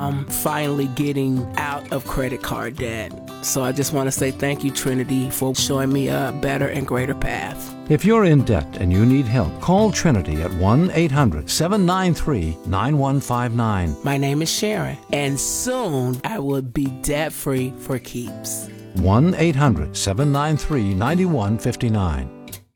I'm finally getting out of credit card debt. So I just want to say thank you, Trinity, for showing me a better and greater path. If you're in debt and you need help, call Trinity at 1-800-793-9159. My name is Sharon, and soon I will be debt-free for keeps. 1-800-793-9159.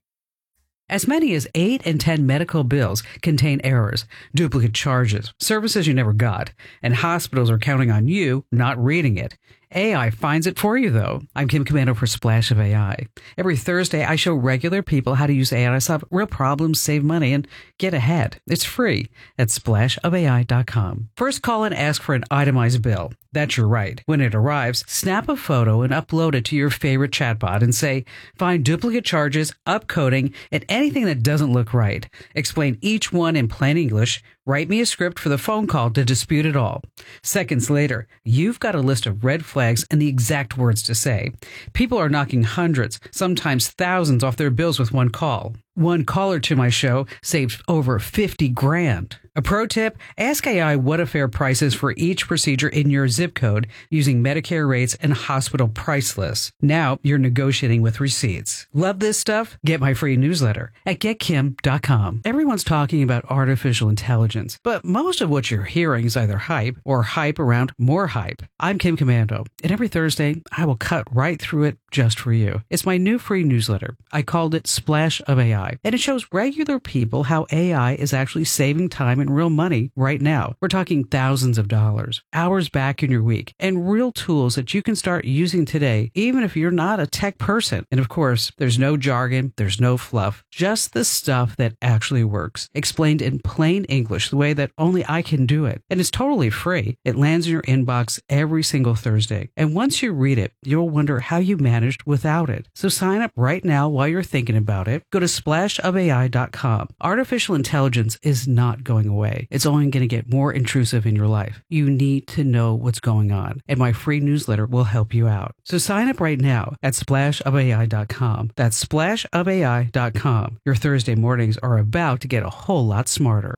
As many as 8 in 10 medical bills contain errors, duplicate charges, services you never got, and hospitals are counting on you not reading it. AI finds it for you, though. I'm Kim Komando for Splash of AI. Every Thursday, I show regular people how to use AI to solve real problems, save money, and get ahead. It's free at splashofai.com. First, call and ask for an itemized bill. That's your right. When it arrives, snap a photo and upload it to your favorite chatbot and say, find duplicate charges, upcoding, and anything that doesn't look right. Explain each one in plain English. Write me a script for the phone call to dispute it all. Seconds later, you've got a list of red flags and the exact words to say. People are knocking hundreds, sometimes thousands off their bills with one call. One caller to my show saved over $50,000. A pro tip, ask AI what a fair price is for each procedure in your zip code using Medicare rates and hospital price lists. Now you're negotiating with receipts. Love this stuff? Get my free newsletter at getkim.com. Everyone's talking about artificial intelligence, but most of what you're hearing is either hype or hype around more hype. I'm Kim Komando, and every Thursday I will cut right through it just for you. It's my new free newsletter. I called it Splash of AI, and it shows regular people how AI is actually saving time and real money right now. We're talking thousands of dollars, hours back in your week, and real tools that you can start using today, even if you're not a tech person. And of course, there's no jargon, there's no fluff, just the stuff that actually works, explained in plain English the way that only I can do it. And it's totally free. It lands in your inbox every single Thursday. And once you read it, you'll wonder how you managed without it. So sign up right now while you're thinking about it. Go to splashofai.com. Artificial intelligence is not going away. It's only going to get more intrusive in your life. You need to know what's going on, and my free newsletter will help you out. So sign up right now at splashofai.com. That's splashofai.com. Your Thursday mornings are about to get a whole lot smarter.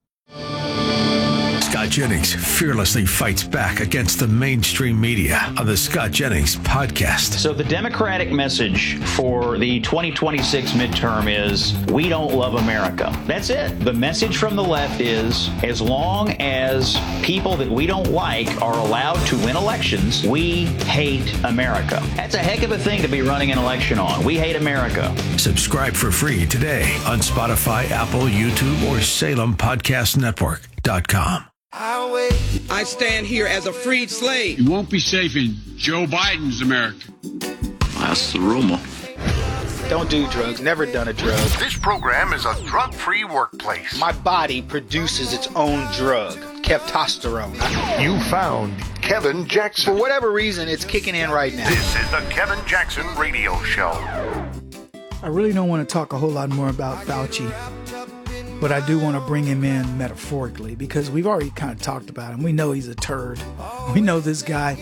Scott Jennings fearlessly fights back against the mainstream media on the Scott Jennings podcast. So the Democratic message for the 2026 midterm is, we don't love America. That's it. The message from the left is, as long as people that we don't like are allowed to win elections, we hate America. That's a heck of a thing to be running an election on. We hate America. Subscribe for free today on Spotify, Apple, YouTube, or SalemPodcastNetwork.com. I stand here as a freed slave. You won't be safe in Joe Biden's America. That's the rumor. Don't do drugs. Never done a drug. This program is a drug-free workplace. My body produces its own drug, testosterone. You found Kevin Jackson. For whatever reason, it's kicking in right now. This is the Kevin Jackson Radio Show. I really don't want to talk a whole lot more about Fauci, but I do want to bring him in metaphorically because we've already kind of talked about him. We know he's a turd. We know this guy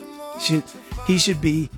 should be,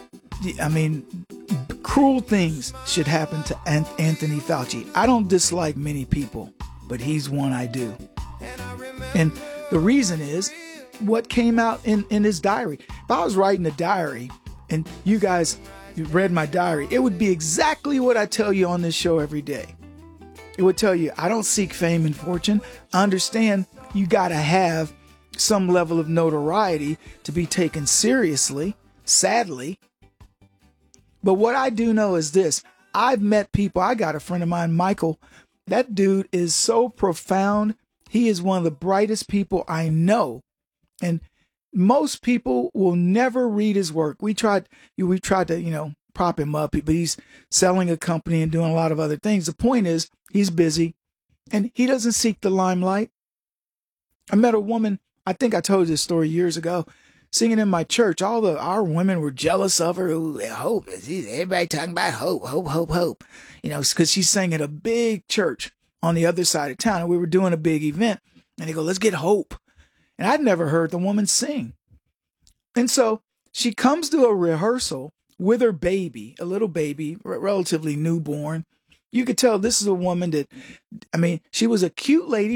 cruel things should happen to Anthony Fauci. I don't dislike many people, but he's one I do. And the reason is what came out in his diary. If I was writing a diary and you guys read my diary, it would be exactly what I tell you on this show every day. It would tell you, I don't seek fame and fortune. I understand you got to have some level of notoriety to be taken seriously, sadly. But what I do know is this. I've met people. I got a friend of mine, Michael. That dude is so profound. He is one of the brightest people I know. And most people will never read his work. We tried to, prop him up, but he's selling a company and doing a lot of other things. The point is, he's busy and he doesn't seek the limelight. I met a woman, I think I told you this story years ago, singing in my church. Our women were jealous of her. Ooh, hope. Everybody talking about hope, hope, hope, hope. Because she sang at a big church on the other side of town. And we were doing a big event. And they go, let's get hope. And I'd never heard the woman sing. And so she comes to a rehearsal with her baby, a little baby, relatively newborn. You could tell this is a woman that, she was a cute lady, but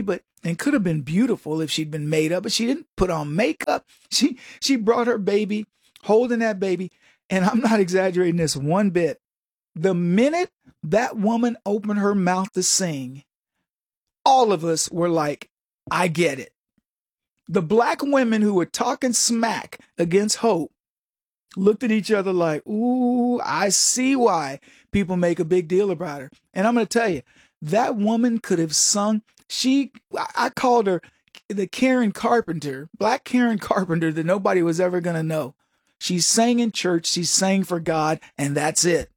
and could have been beautiful if she'd been made up, but she didn't put on makeup. She brought her baby, holding that baby, and I'm not exaggerating this one bit. The minute that woman opened her mouth to sing, all of us were like, I get it. The black women who were talking smack against Hope looked at each other like, ooh, I see why people make a big deal about her. And I'm going to tell you, that woman could have sung. I called her the Karen Carpenter, Black Karen Carpenter that nobody was ever going to know. She sang in church, she sang for God, and that's it.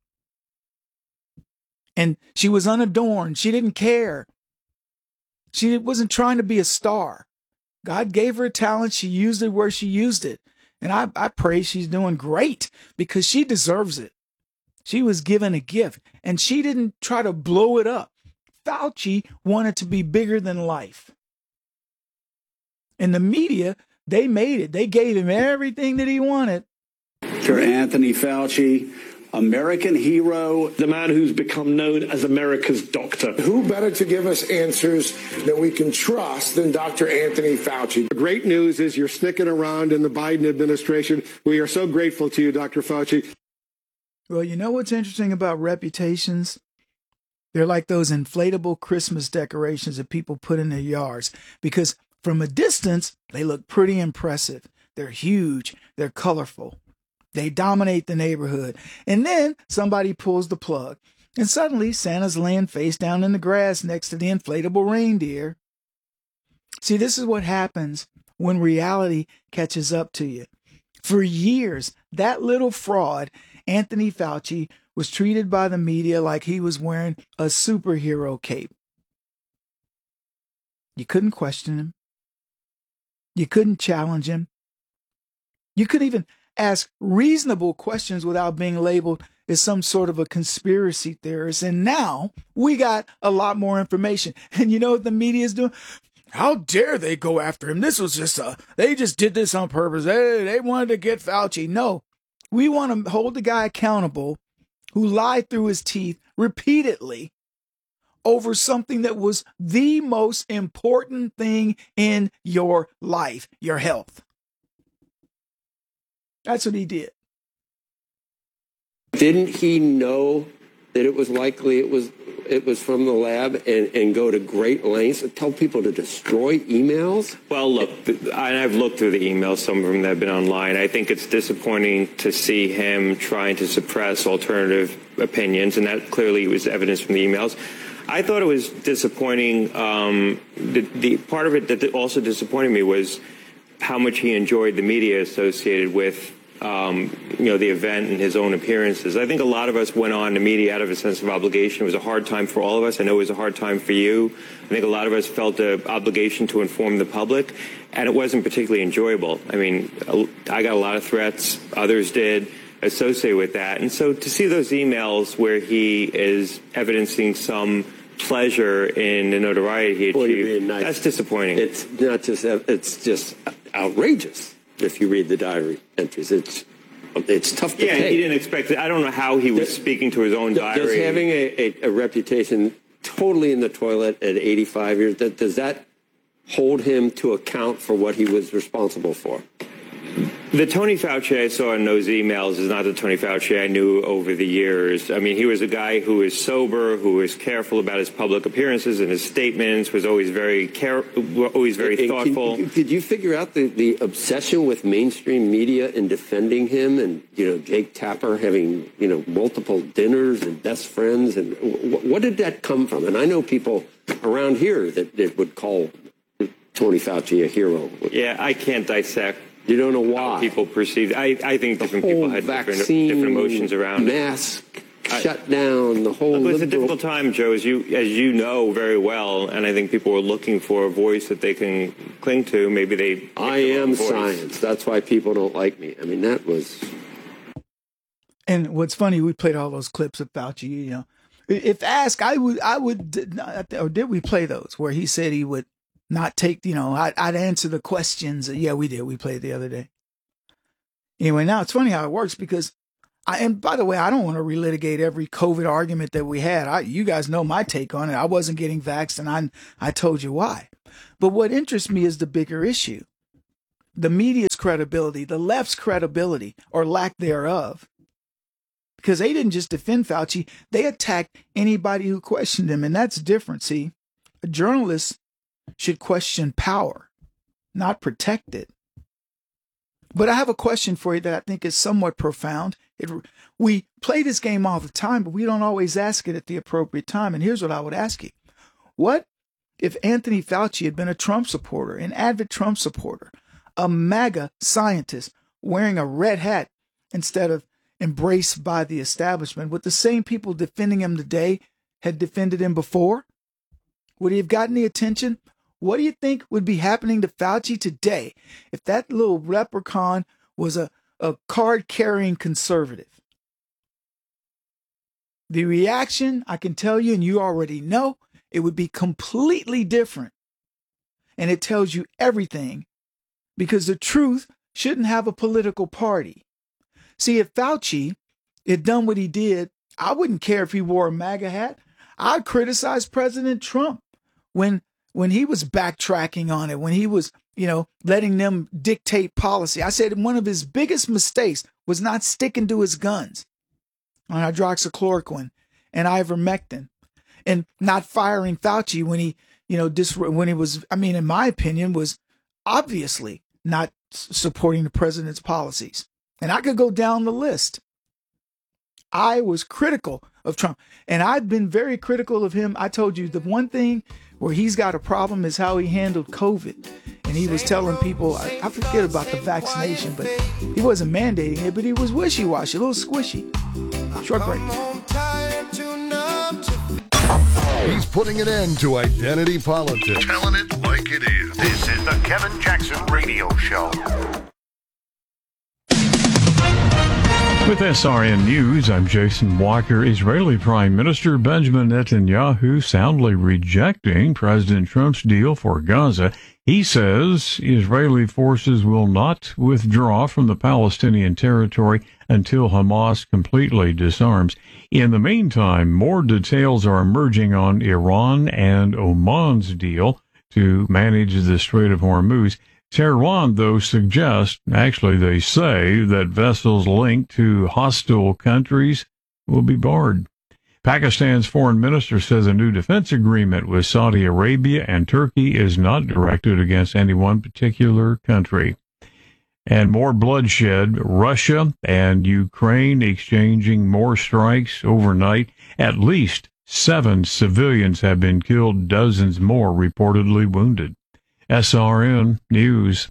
And she was unadorned. She didn't care. She wasn't trying to be a star. God gave her a talent. She used it where she used it. And I pray she's doing great because she deserves it. She was given a gift and she didn't try to blow it up. Fauci wanted to be bigger than life. And the media, they made it. They gave him everything that he wanted. Dr. Anthony Fauci, American hero, the man who's become known as America's doctor. Who better to give us answers that we can trust than Dr. Anthony Fauci? The great news is you're sticking around in the Biden administration. We are so grateful to you, Dr. Fauci. Well, you know what's interesting about reputations? They're like those inflatable Christmas decorations that people put in their yards because from a distance, they look pretty impressive. They're huge. They're colorful. They dominate the neighborhood. And then somebody pulls the plug. And suddenly Santa's laying face down in the grass next to the inflatable reindeer. See, this is what happens when reality catches up to you. For years, that little fraud, Anthony Fauci, was treated by the media like he was wearing a superhero cape. You couldn't question him. You couldn't challenge him. You couldn't even ask reasonable questions without being labeled as some sort of a conspiracy theorist. And now we got a lot more information. And you know what the media is doing? How dare they go after him? This was just they just did this on purpose. They wanted to get Fauci. No, we want to hold the guy accountable who lied through his teeth repeatedly over something that was the most important thing in your life, your health. That's what he did. Didn't he know that it was likely it was from the lab and go to great lengths to tell people to destroy emails? Well, look, I've looked through the emails, some of them that have been online. I think it's disappointing to see him trying to suppress alternative opinions, and that clearly was evidence from the emails. I thought it was disappointing. The part of it that also disappointed me was how much he enjoyed the media associated with the event and his own appearances. I think a lot of us went on to media out of a sense of obligation. It was a hard time for all of us. I know it was a hard time for you. I think a lot of us felt an obligation to inform the public, and it wasn't particularly enjoyable. I mean, I got a lot of threats. Others did associated with that. And so to see those emails where he is evidencing some pleasure in the notoriety he achieved, that's disappointing. It's not just, it's just outrageous. If you read the diary entries, it's tough to take. Yeah, he didn't expect it. I don't know how he was speaking to his own diary. Does having a reputation totally in the toilet at 85 years, does that hold him to account for what he was responsible for? The Tony Fauci I saw in those emails is not the Tony Fauci I knew over the years. I mean, he was a guy who was sober, who was careful about his public appearances and his statements, was always very thoughtful. Did you figure out the obsession with mainstream media in defending him, and Jake Tapper having multiple dinners and best friends, and what did that come from? And I know people around here that would call Tony Fauci a hero. Yeah, I can't dissect. You don't know why. How people perceived. I think different people had different emotions around it. Mask shut down, the whole. It was a difficult time, Joe, as you know very well, and I think people were looking for a voice that they can cling to. Maybe they. I am science. That's why people don't like me. I mean, that was. And what's funny, we played all those clips of Fauci. If asked, I would, or did we play those where he said he would not take, I'd answer the questions. Yeah, we did. We played the other day. Anyway, now it's funny how it works because And by the way, I don't want to relitigate every COVID argument that we had. You guys know my take on it. I wasn't getting vaxxed, and I told you why. But what interests me is the bigger issue. The media's credibility, the left's credibility, or lack thereof. Because they didn't just defend Fauci, they attacked anybody who questioned him, and that's different, see? A journalist should question power, not protect it. But I have a question for you that I think is somewhat profound. We play this game all the time, but we don't always ask it at the appropriate time. And here's what I would ask you. What if Anthony Fauci had been a Trump supporter, an avid Trump supporter, a MAGA scientist wearing a red hat instead of embraced by the establishment? Would the same people defending him today had defended him before? Would he have gotten the attention? What do you think would be happening to Fauci today if that little leprechaun was a card-carrying conservative? The reaction, I can tell you, and you already know, it would be completely different. And it tells you everything, because the truth shouldn't have a political party. See, if Fauci had done what he did, I wouldn't care if he wore a MAGA hat. I'd criticize President Trump when he was backtracking on it, when he was, letting them dictate policy. I said one of his biggest mistakes was not sticking to his guns on hydroxychloroquine and ivermectin, and not firing Fauci when he, when he was, in my opinion, was obviously not supporting the president's policies. And I could go down the list. I was critical of Trump, and I've been very critical of him. I told you the one thing where he's got a problem is how he handled COVID. And he was telling people, I forget about the vaccination, but he wasn't mandating it, but he was wishy-washy, a little squishy. Short break. He's putting an end to identity politics. Telling it like it is. This is the Kevin Jackson Radio Show. With SRN News, I'm Jason Walker. Israeli Prime Minister Benjamin Netanyahu soundly rejecting President Trump's deal for Gaza. He says Israeli forces will not withdraw from the Palestinian territory until Hamas completely disarms. In the meantime, more details are emerging on Iran and Oman's deal to manage the Strait of Hormuz. Tehran, though, suggests, actually they say, that vessels linked to hostile countries will be barred. Pakistan's foreign minister says a new defense agreement with Saudi Arabia and Turkey is not directed against any one particular country. And more bloodshed, Russia and Ukraine exchanging more strikes overnight. At least 7 civilians have been killed, dozens more reportedly wounded. SRN News.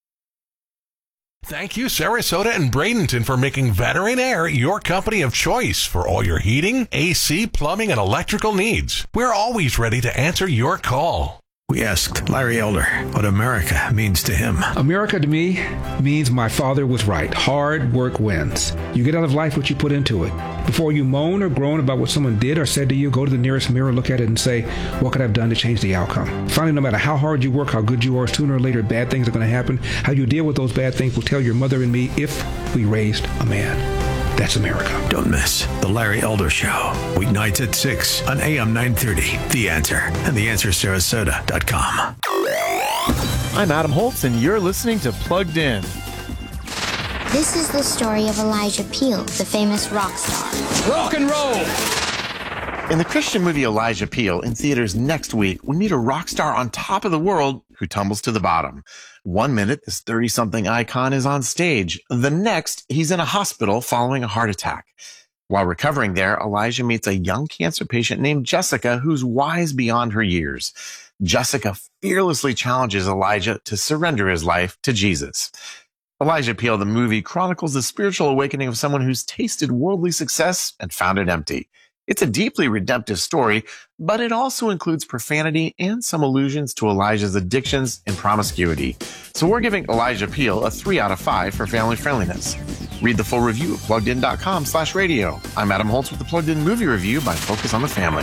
Thank you, Sarasota and Bradenton, for making Veteran Air your company of choice for all your heating, AC, plumbing, and electrical needs. We're always ready to answer your call. We asked Larry Elder what America means to him. America to me means my father was right. Hard work wins. You get out of life what you put into it. Before you moan or groan about what someone did or said to you, go to the nearest mirror, look at it, and say, what could I have done to change the outcome? Finally, no matter how hard you work, how good you are, sooner or later, bad things are going to happen. How you deal with those bad things will tell your mother and me if we raised a man. That's America. Don't miss The Larry Elder Show, weeknights at 6 on AM 930. The Answer and theanswersarasota.com. I'm Adam Holtz, and you're listening to Plugged In. This is the story of Elijah Peel, the famous rock star. Rock and roll! In the Christian movie Elijah Peel, in theaters next week, we meet a rock star on top of the world who tumbles to the bottom. 1 minute, this 30-something icon is on stage. The next, he's in a hospital following a heart attack. While recovering there, Elijah meets a young cancer patient named Jessica, who's wise beyond her years. Jessica fearlessly challenges Elijah to surrender his life to Jesus. Elijah Peel, the movie, chronicles the spiritual awakening of someone who's tasted worldly success and found it empty. It's a deeply redemptive story, but it also includes profanity and some allusions to Elijah's addictions and promiscuity. So we're giving Elijah Peel a 3 out of 5 for family friendliness. Read the full review at pluggedin.com/radio. I'm Adam Holtz with the Plugged In Movie Review by Focus on the Family.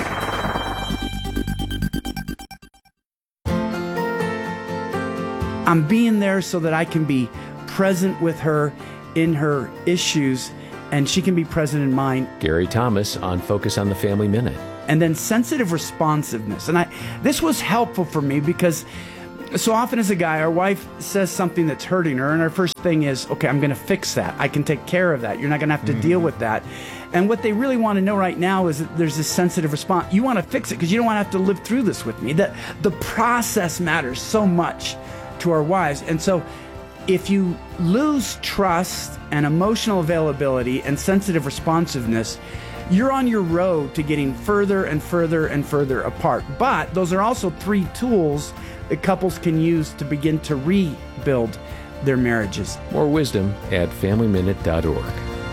I'm being there so that I can be present with her in her issues and She Can Be President Mine. Gary Thomas on Focus on the Family Minute. And then sensitive responsiveness. And this was helpful for me because so often as a guy, our wife says something that's hurting her, and our first thing is, okay, I'm going to fix that. I can take care of that. You're not going to have to deal with that. And what they really want to know right now is that there's this sensitive response. You want to fix it because you don't want to have to live through this with me. The process matters so much to our wives. And so if you lose trust and emotional availability and sensitive responsiveness, you're on your road to getting further and further and further apart. But those are also 3 tools that couples can use to begin to rebuild their marriages. More wisdom at FamilyMinute.org.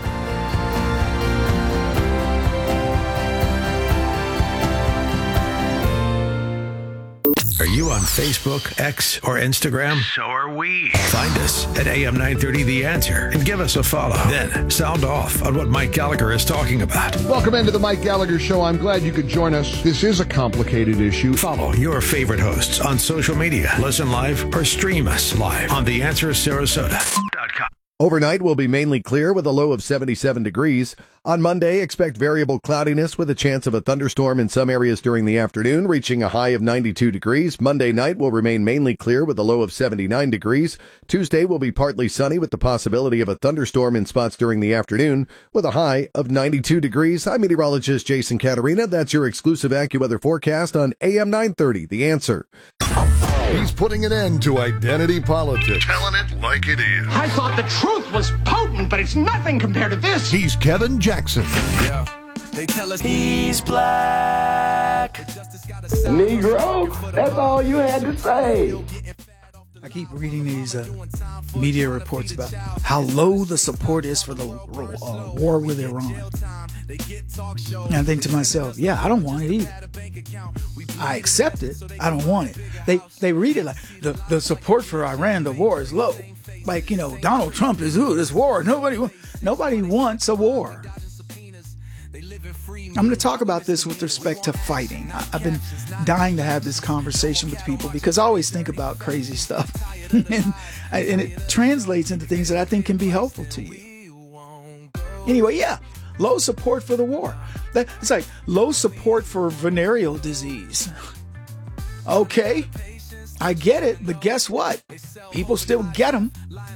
Are you on Facebook, X, or Instagram? So are we. Find us at AM 930 The Answer and give us a follow. Then sound off on what Mike Gallagher is talking about. Welcome into the Mike Gallagher Show. I'm glad you could join us. This is a complicated issue. Follow your favorite hosts on social media. Listen live or stream us live on TheAnswerSarasota.com. Overnight will be mainly clear with a low of 77 degrees. On Monday, expect variable cloudiness with a chance of a thunderstorm in some areas during the afternoon, reaching a high of 92 degrees. Monday night will remain mainly clear with a low of 79 degrees. Tuesday will be partly sunny with the possibility of a thunderstorm in spots during the afternoon with a high of 92 degrees. I'm meteorologist Jason Caterina. That's your exclusive AccuWeather forecast on AM 930, The Answer. He's putting an end to identity politics. Telling it like it is. I thought the truth was potent, but it's nothing compared to this. He's Kevin Jackson. Yeah. They tell us he's black. Negro, that's all you had to say. I keep reading these media reports about how low the support is for the war with Iran. And I think to myself, yeah, I don't want it either. I accept it. I don't want it. They read it like the support for Iran, the war is low. Like, Donald Trump is, this war. Nobody wants a war. I'm going to talk about this with respect to fighting. I've been dying to have this conversation with people because I always think about crazy stuff. and it translates into things that I think can be helpful to you. Anyway, yeah, low support for the war. It's like low support for venereal disease. Okay, I get it, but guess what? People still get them.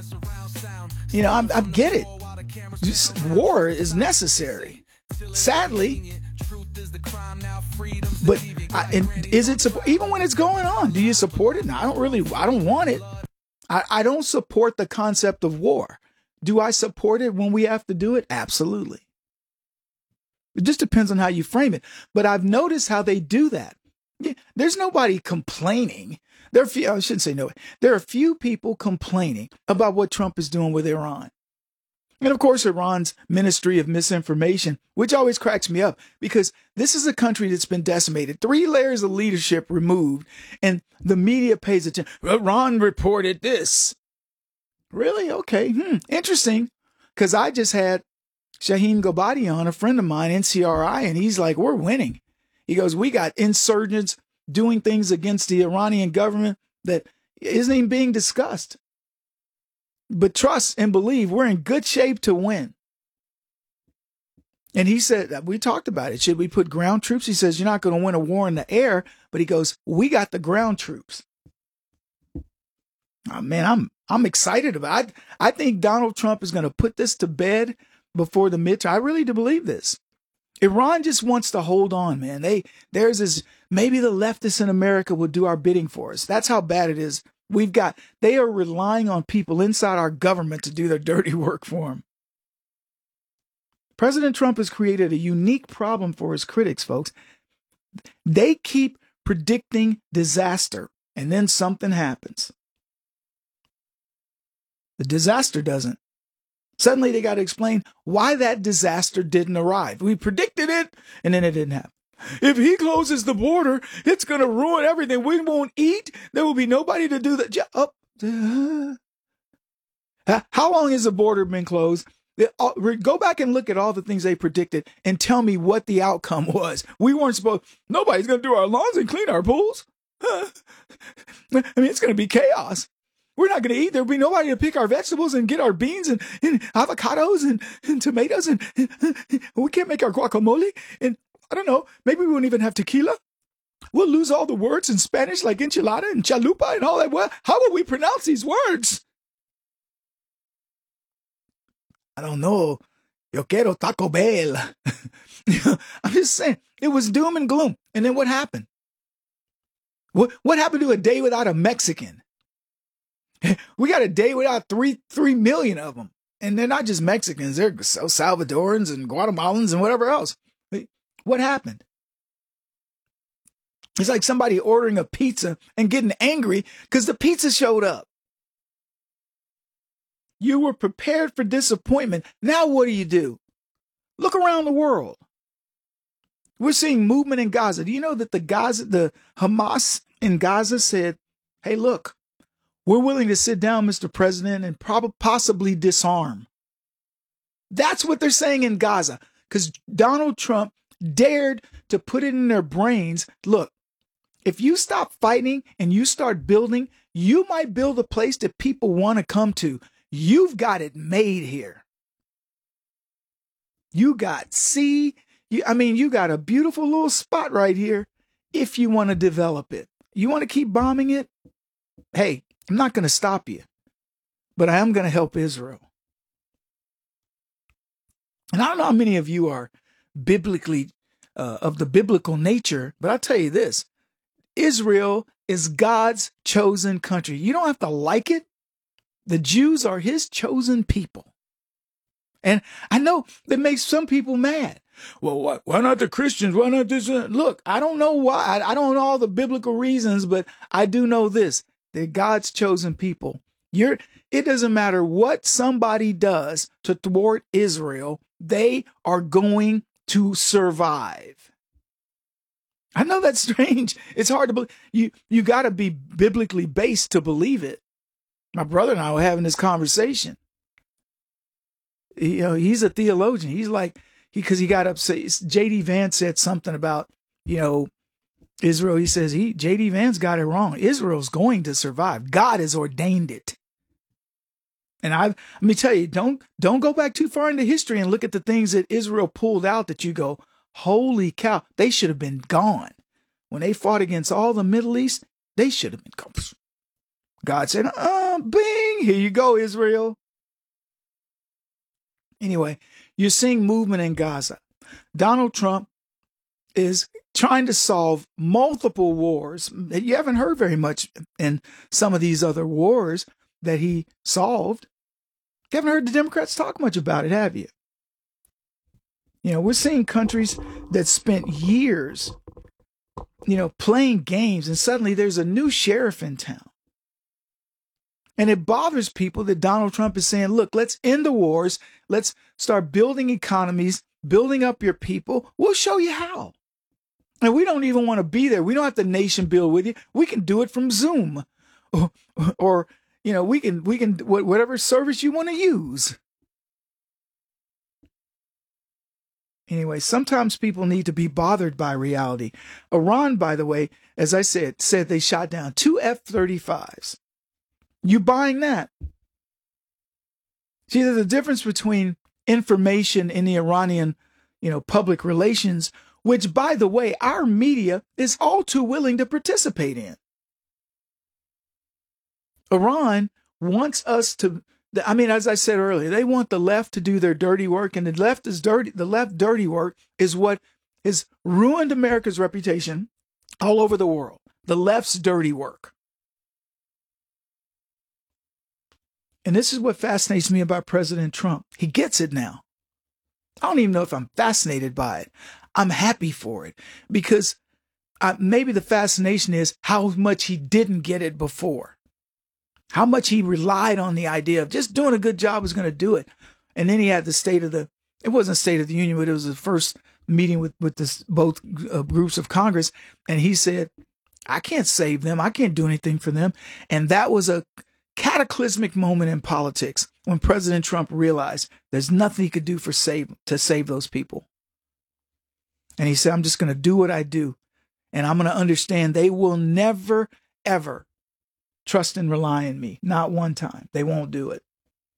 I get it. War is necessary. Sadly, but is it even when it's going on? Do you support it? No, I don't want it. I don't support the concept of war. Do I support it when we have to do it? Absolutely. It just depends on how you frame it. But I've noticed how they do that. There's nobody complaining. I shouldn't say no. There are few people complaining about what Trump is doing with Iran. And of course, Iran's Ministry of Misinformation, which always cracks me up because this is a country that's been decimated, 3 layers of leadership removed, and the media pays attention. Iran reported this. Really? Okay. Interesting. Because I just had Shaheen Gobadi on, a friend of mine, NCRI, and he's like, we're winning. He goes, we got insurgents doing things against the Iranian government that isn't even being discussed. But trust and believe we're in good shape to win. And he said, we talked about it. Should we put ground troops? He says, you're not going to win a war in the air. But he goes, we got the ground troops. Oh, man, I'm excited about it. I think Donald Trump is going to put this to bed before the midterm. I really do believe this. Iran just wants to hold on, man. Maybe the leftists in America will do our bidding for us. That's how bad it is. They are relying on people inside our government to do their dirty work for them. President Trump has created a unique problem for his critics, folks. They keep predicting disaster, and then something happens. The disaster doesn't. Suddenly they got to explain why that disaster didn't arrive. We predicted it, and then it didn't happen. If he closes the border, it's going to ruin everything. We won't eat. There will be nobody to do that job. How long has the border been closed? Go back and look at all the things they predicted and tell me what the outcome was. Nobody's going to do our lawns and clean our pools. It's going to be chaos. We're not going to eat. There'll be nobody to pick our vegetables and get our beans and avocados and tomatoes. And we can't make our guacamole. And I don't know, maybe we won't even have tequila. We'll lose all the words in Spanish like enchilada and chalupa and all that. Well, how will we pronounce these words? I don't know. Yo quiero Taco Bell. I'm just saying, it was doom and gloom. And then what happened? What happened to a day without a Mexican? We got a day without 3 million of them. And they're not just Mexicans. They're Salvadorans and Guatemalans and whatever else. What happened? It's like somebody ordering a pizza and getting angry because the pizza showed up. You were prepared for disappointment. Now what do? Look around the world. We're seeing movement in Gaza. Do you know that the Hamas in Gaza said, hey, look, we're willing to sit down, Mr. President, and possibly disarm. That's what they're saying in Gaza, because Donald Trump dared to put it in their brains. Look, if you stop fighting and you start building, you might build a place that people want to come to. You've got it made here. You got you got a beautiful little spot right here if you want to develop it. You want to keep bombing it? Hey, I'm not going to stop you, but I am going to help Israel. And I don't know how many of you are biblically of the biblical nature, but I'll tell you this. Israel is God's chosen country. You don't have to like it. The Jews are his chosen people. And I know that makes some people mad. Well, why not the Christians? Why not this? Look, I don't know why. I don't know all the biblical reasons, but I do know this. They're God's chosen people. It doesn't matter what somebody does to thwart Israel. They are going to survive. I know that's strange. It's hard to believe. You got to be biblically based to believe it. My brother and I were having this conversation. He's a theologian. He's like, because he got upset. J.D. Vance said something about, Israel. He says J.D. Vance got it wrong. Israel's going to survive. God has ordained it. And let me tell you, don't go back too far into history and look at the things that Israel pulled out that you go, holy cow, they should have been gone. When they fought against all the Middle East, they should have been gone. God said, bing, here you go, Israel. Anyway, you're seeing movement in Gaza. Donald Trump is trying to solve multiple wars. You haven't heard very much in some of these other wars that he solved. You haven't heard the Democrats talk much about it, have you? We're seeing countries that spent years, playing games, and suddenly there's a new sheriff in town. And it bothers people that Donald Trump is saying, look, let's end the wars. Let's start building economies, building up your people. We'll show you how. And we don't even want to be there. We don't have to nation build with you. We can do it from Zoom or we can whatever service you want to use. Anyway, sometimes people need to be bothered by reality. Iran, by the way, as I said they shot down 2 F-35s. You buying that? See, there's a difference between information in the Iranian, public relations, which, by the way, our media is all too willing to participate in. Iran wants us to, as I said earlier, they want the left to do their dirty work, and the left dirty work is what has ruined America's reputation all over the world. The left's dirty work. And this is what fascinates me about President Trump. He gets it now. I don't even know if I'm fascinated by it. I'm happy for it because maybe the fascination is how much he didn't get it before. How much he relied on the idea of just doing a good job was going to do it. And then he had it wasn't State of the Union, but it was the first meeting with both groups of Congress. And he said, I can't save them. I can't do anything for them. And that was a cataclysmic moment in politics when President Trump realized there's nothing he could do to save those people. And he said, I'm just going to do what I do. And I'm going to understand they will never, ever trust and rely on me. Not one time. They won't do it.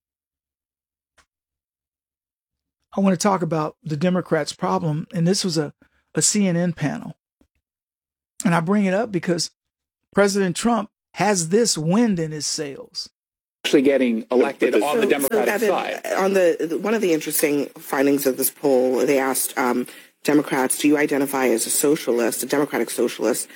I want to talk about the Democrats' problem, and this was a CNN panel. And I bring it up because President Trump has this wind in his sails. Actually getting elected on the Democratic side. On one of the interesting findings of this poll, they asked Democrats, do you identify as a socialist, a democratic socialist?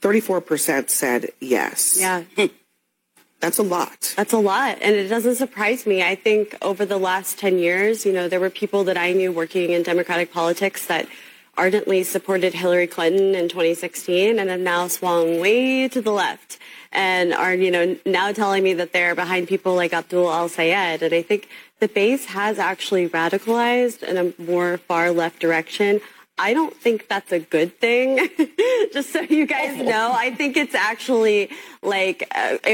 34% said yes. Yeah. That's a lot. That's a lot. And it doesn't surprise me. I think over the last 10 years, there were people that I knew working in Democratic politics that ardently supported Hillary Clinton in 2016 and have now swung way to the left and are, now telling me that they're behind people like Abdul al-Sayed. And I think the base has actually radicalized in a more far left direction. I don't think that's a good thing, just so you guys know. I think it's actually like,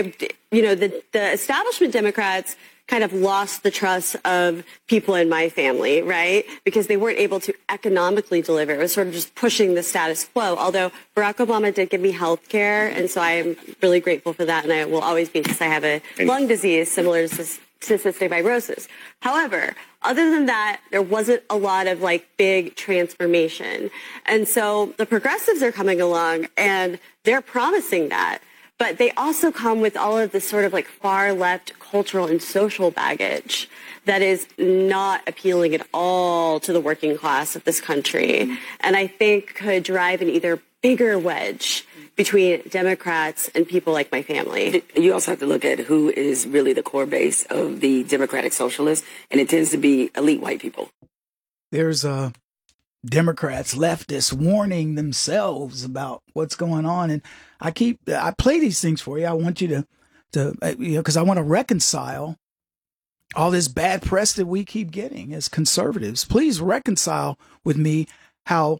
the establishment Democrats kind of lost the trust of people in my family, right? Because they weren't able to economically deliver. It was sort of just pushing the status quo. Although Barack Obama did give me health care, and so I am really grateful for that, and I will always be, because I have a lung disease similar to cystic fibrosis. However, other than that, there wasn't a lot of big transformation. And so the progressives are coming along and they're promising that. But they also come with all of this sort of far left cultural and social baggage that is not appealing at all to the working class of this country. And I think could drive an either bigger wedge between Democrats and people like my family. You also have to look at who is really the core base of the Democratic Socialists, and it tends to be elite white people. There's Democrats, leftists warning themselves about what's going on. And I play these things for you. I want you to because I want to reconcile all this bad press that we keep getting as conservatives. Please reconcile with me how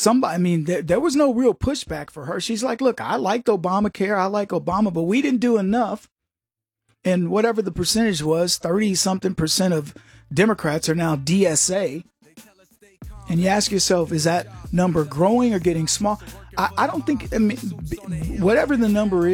there was no real pushback for her. She's like, look, I liked Obamacare. I like Obama, but we didn't do enough. And whatever the percentage was, 30-something% of Democrats are now DSA. And you ask yourself, is that number growing or getting small? I don't think, whatever the number